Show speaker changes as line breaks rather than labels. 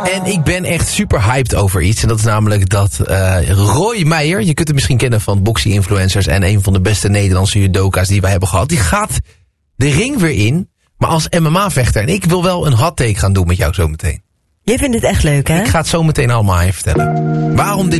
En ik ben echt super hyped over iets. En dat is namelijk dat Roy Meijer, je kunt hem misschien kennen van Boxy Influencers en een van de beste Nederlandse judoka's die wij hebben gehad. Die gaat de ring weer in, maar als MMA-vechter. En ik wil wel een hot take gaan doen met jou zometeen.
Jij vindt het echt leuk, hè?
Ik ga het zo meteen allemaal aan je vertellen. Waarom dit